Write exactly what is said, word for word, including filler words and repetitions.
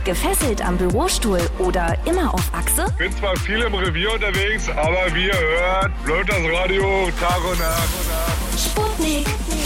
Gefesselt am Bürostuhl oder immer auf Achse? Bin zwar viel im Revier unterwegs, aber wie ihr hört, läuft das Radio Tag und Nacht. Sputnik